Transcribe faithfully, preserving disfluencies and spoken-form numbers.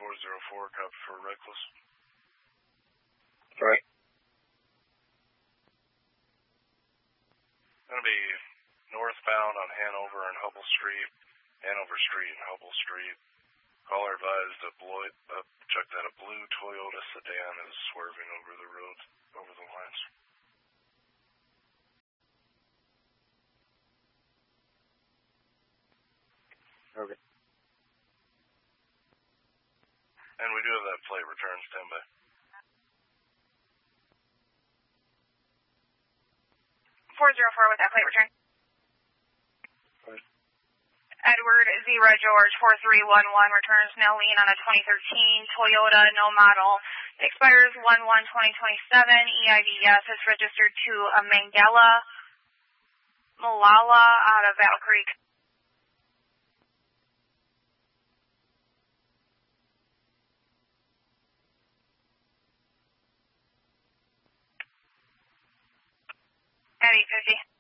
four zero four, copy for reckless. Right. Going to be northbound on Hanover and Hubble Street, Hanover Street and Hubble Street. Caller advised a blue, uh, check that, a blue Toyota sedan is swerving over the road, over the lines. Okay. And we do have that plate return, standby. four zero four with that plate return. Right. Edward Zero George four three one one returns Nellene on a twenty thirteen Toyota, no model. It expires one one twenty twenty-seven. E I D S is registered to a Mangala Malala out of Battle Creek. At eight fifty.